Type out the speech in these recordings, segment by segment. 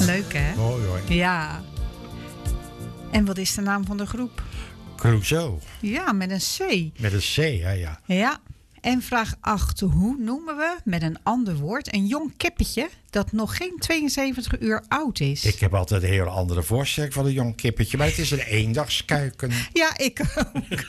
Leuk, hè? Mooi hoor. Ja. En wat is de naam van de groep? Crusoe. Ja, met een C. Met een C, hè, ja. Ja. En vraag 8. Hoe noemen we met een ander woord een jong kippetje dat nog geen 72 uur oud is? Ik heb altijd een heel andere voorstelling van een jong kippetje. Maar het is een eendagskuiken. Ja, ik ook.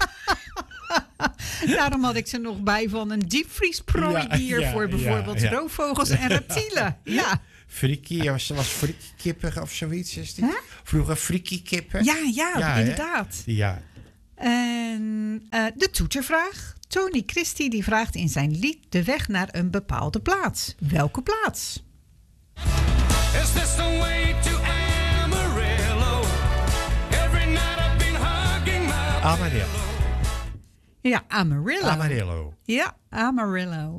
Daarom had ik ze nog bij van een diepvriesprooi hier voor bijvoorbeeld roofvogels en reptielen. Ja. Frikkie, was frikiekippen of zoiets? Is die? Vroeger frikiekippen? Ja, inderdaad. Ja. En de toetervraag. Tony Christie die vraagt in zijn lied de weg naar een bepaalde plaats. Welke plaats? Is this the way to Amarillo? Every night I've been hugging my Amarillo. Ja, Amarillo. Amarillo. Ja, Amarillo.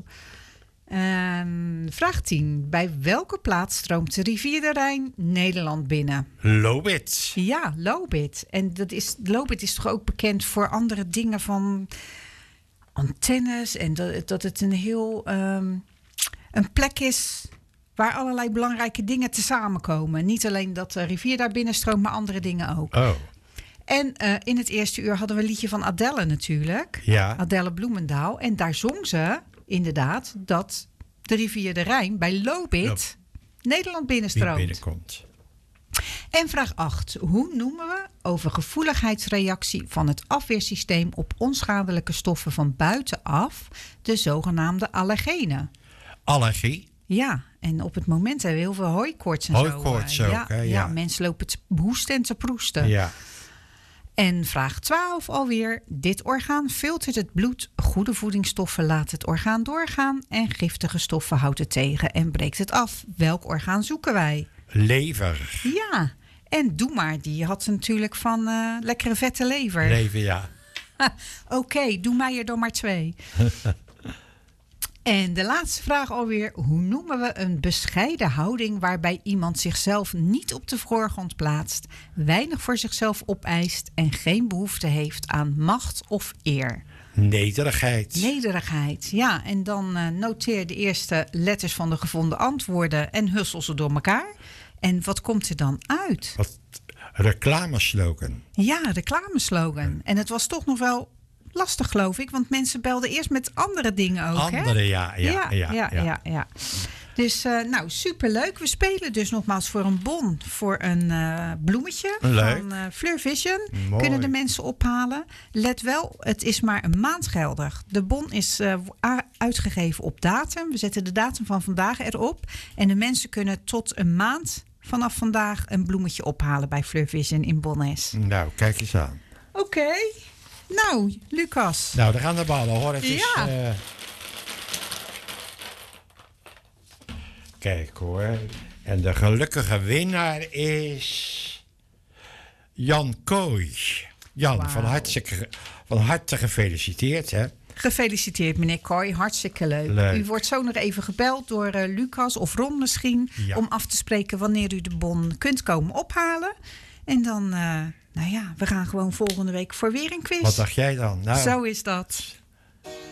Vraag 10. Bij welke plaats stroomt de rivier de Rijn Nederland binnen? Lobit. Ja, Lobit. En Lobit is toch ook bekend voor andere dingen van antennes. En dat het een heel een plek is waar allerlei belangrijke dingen te samenkomen. Niet alleen dat de rivier daar binnen stroomt, maar andere dingen ook. Oh. En in het eerste uur hadden we een liedje van Adele natuurlijk. Ja. Adele Bloemendaal. En daar zong ze inderdaad dat de rivier de Rijn bij Lobit Nederland binnenstroomt. Binnenkomt. En vraag 8. Hoe noemen we overgevoeligheidsreactie van het afweersysteem op onschadelijke stoffen van buitenaf, de zogenaamde allergenen? Allergie. Ja, en op het moment hebben we heel veel hooikoorts en Hooikoorts zo. ook, hè? Ja. Mensen lopen te hoesten en te proesten. Ja. En vraag 12 alweer. Dit orgaan filtert het bloed. Goede voedingsstoffen laat het orgaan doorgaan. En giftige stoffen houdt het tegen en breekt het af. Welk orgaan zoeken wij? Lever. Ja, en Doe maar. Die had natuurlijk van lekkere vette lever. Lever, ja. Oké, doe mij er dan maar 2. En de laatste vraag alweer. Hoe noemen we een bescheiden houding waarbij iemand zichzelf niet op de voorgrond plaatst, weinig voor zichzelf opeist en geen behoefte heeft aan macht of eer? Nederigheid. Nederigheid, ja. En dan noteer de eerste letters van de gevonden antwoorden en hussel ze door elkaar. En wat komt er dan uit? Wat reclameslogan. Ja, reclameslogan. En het was toch nog wel lastig, geloof ik. Want mensen belden eerst met andere dingen ook, hè? Andere, ja. Dus, nou, superleuk. We spelen dus nogmaals voor een bon, voor een bloemetje Leuk. van Fleur Vision. Mooi. Kunnen de mensen ophalen. Let wel, het is maar een maand geldig. De bon is uitgegeven op datum. We zetten de datum van vandaag erop. En de mensen kunnen tot een maand vanaf vandaag een bloemetje ophalen bij Fleur Vision in Bonnes. Nou, kijk eens aan. Oké. Nou, Lucas. Nou, daar gaan de ballen, hoor. Het is, kijk, hoor. En de gelukkige winnaar is Jan Kooi. Jan, Wauw. van harte gefeliciteerd, hè. Gefeliciteerd, meneer Kooi. Hartstikke leuk. Leuk. U wordt zo nog even gebeld door Lucas of Ron misschien, Ja. om af te spreken wanneer u de bon kunt komen ophalen. En dan, nou ja, we gaan gewoon volgende week voor weer een quiz. Wat dacht jij dan? Nou, Zo is dat.